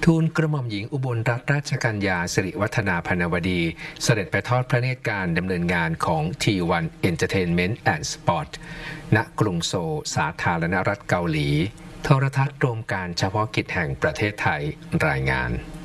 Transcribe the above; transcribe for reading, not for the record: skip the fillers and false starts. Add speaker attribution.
Speaker 1: ทูลกระหม่อมหญิงอุบลรัตนราชกัญญาสิริวัฒนาพรรณวดีเสด็จไปทอดพระเนตรการดำเนินงานของ T1 Entertainment and Sport ณ กรุงโซลสาธารณรัฐเกาหลีโทรทัศน์รวมการเฉพาะกิจแห่งประเทศไทยรายงาน